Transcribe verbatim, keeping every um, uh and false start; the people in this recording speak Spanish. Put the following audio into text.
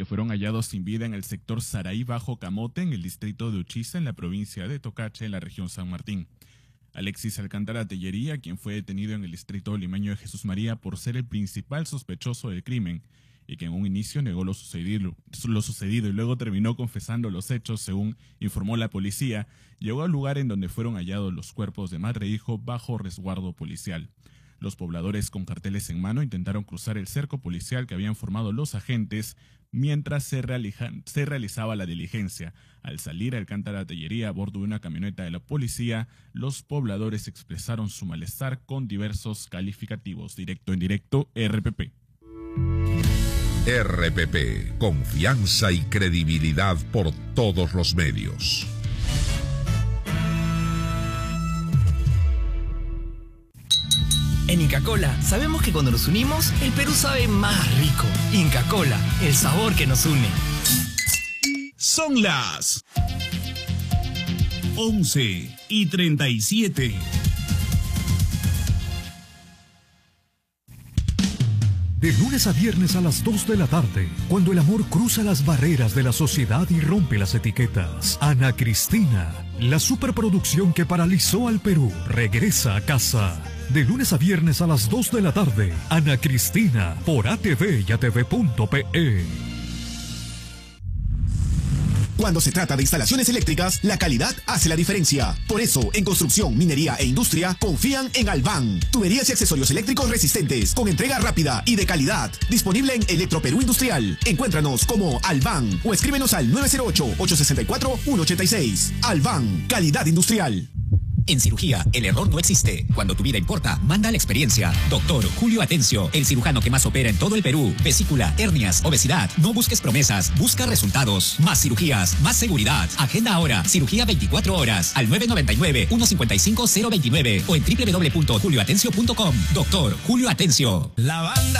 fueron hallados sin vida en el sector Saraí Bajo Camote, en el distrito de Uchiza, en la provincia de Tocache, en la región San Martín. Alexis Alcántara Tellería, quien fue detenido en el distrito limeño de Jesús María por ser el principal sospechoso del crimen, y que en un inicio negó lo sucedido, lo sucedido y luego terminó confesando los hechos, según informó la policía, llegó al lugar en donde fueron hallados los cuerpos de madre e hijo bajo resguardo policial. Los pobladores con carteles en mano intentaron cruzar el cerco policial que habían formado los agentes mientras se, realiza, se realizaba la diligencia. Al salir Alcántara Tellería a bordo de una camioneta de la policía, los pobladores expresaron su malestar con diversos calificativos. Directo en directo, R P P. R P P, confianza y credibilidad por todos los medios. En Inca Kola sabemos que cuando nos unimos, el Perú sabe más rico. Inca Kola, el sabor que nos une. Son las once y treinta y siete. De lunes a viernes a las dos de la tarde, cuando el amor cruza las barreras de la sociedad y rompe las etiquetas, Ana Cristina, la superproducción que paralizó al Perú, regresa a casa. De lunes a viernes a las dos de la tarde, Ana Cristina, por A T V y A T V punto P E. Cuando se trata de instalaciones eléctricas, la calidad hace la diferencia. Por eso, en construcción, minería e industria, confían en Alban. Tuberías y accesorios eléctricos resistentes, con entrega rápida y de calidad. Disponible en Electroperú Industrial. Encuéntranos como Alban o escríbenos al nueve cero ocho, ocho seis cuatro, uno ocho seis. Alban, calidad industrial. En cirugía, el error no existe. Cuando tu vida importa, manda la experiencia. Doctor Julio Atencio, el cirujano que más opera en todo el Perú. Vesícula, hernias, obesidad. No busques promesas, busca resultados. Más cirugías, más seguridad. Agenda ahora, cirugía veinticuatro horas, al nueve nueve nueve, uno cinco cinco, cero dos nueve o en doble u doble u doble u punto julio atencio punto com. Doctor Julio Atencio. La banda